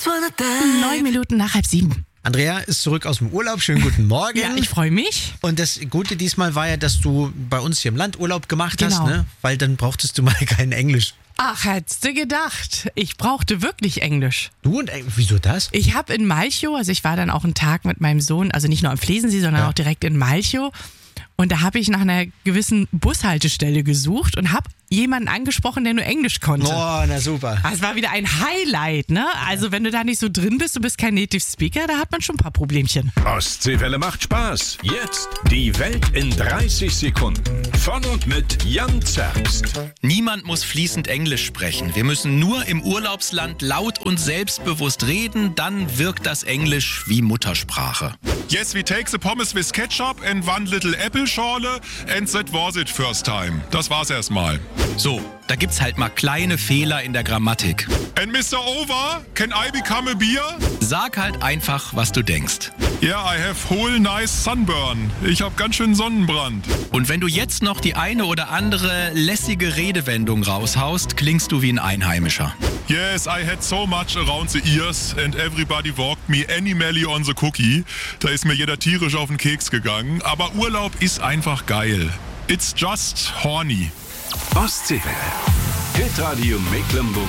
9 Minuten nach 6:30. Andrea ist zurück aus dem Urlaub. Schönen guten Morgen. Ja, ich freue mich. Und das Gute diesmal war ja, dass du bei uns hier im Land Urlaub gemacht hast, Genau. ne? Weil dann brauchtest du mal kein Englisch. Ach, hättest du gedacht. Ich brauchte wirklich Englisch. Du und wieso das? Ich habe in Malchow, also ich war dann auch einen Tag mit meinem Sohn, also nicht nur am Flesensee, sondern auch direkt in Malchow. Und da habe ich nach einer gewissen Bushaltestelle gesucht und habe jemanden angesprochen, der nur Englisch konnte. Oh, na super. Das war wieder ein Highlight, ne? Also wenn du da nicht so drin bist, du bist kein Native Speaker, da hat man schon ein paar Problemchen. Ostseewelle macht Spaß. Jetzt die Welt in 30 Sekunden. Von und mit Jan Zerbst. Niemand muss fließend Englisch sprechen. Wir müssen nur im Urlaubsland laut und selbstbewusst reden, dann wirkt das Englisch wie Muttersprache. Yes, we take the pommes with ketchup and one little apple schorle and that was it first time. Das war's erstmal. So, da gibt's halt mal kleine Fehler in der Grammatik. And Mr. Over, can I become a beer? Sag halt einfach, was du denkst. Yeah, I have whole nice sunburn. Ich hab ganz schön Sonnenbrand. Und wenn du jetzt noch die eine oder andere lässige Redewendung raushaust, klingst du wie ein Einheimischer. Yes, I had so much around the ears and everybody walked me animally on the cookie. Da ist mir jeder tierisch auf den Keks gegangen. Aber Urlaub ist einfach geil. It's just horny. Ostseewelle. Hitradio Mecklenburg.